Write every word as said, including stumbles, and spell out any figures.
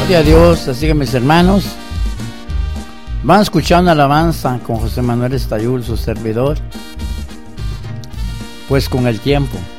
Gloria a Dios. Así que mis hermanos, van escuchando alabanza con José Manuel Estayul, su servidor. Pues con el tiempo